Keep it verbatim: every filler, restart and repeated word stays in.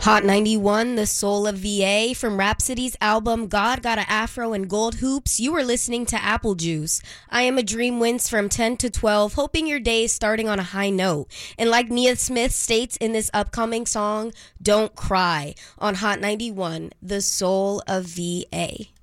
Hot ninety-one, The Soul of V A. From Rhapsody's album God Got a Afro and Gold Hoops, you are listening to Apple Juice. I am a Dream Wince from ten to twelve, hoping your day is starting on a high note. And like Nia Smith states in this upcoming song, don't cry, on Hot ninety-one, The Soul of V A.